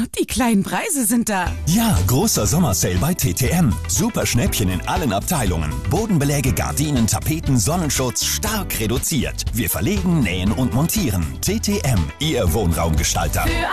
die kleinen Preise sind da. Ja, großer Sommersale bei TTM. Super Schnäppchen in allen Abteilungen. Bodenbeläge, Gardinen, Tapeten, Sonnenschutz stark reduziert. Wir verlegen, nähen und montieren. TTM, Ihr Wohnraumgestalter.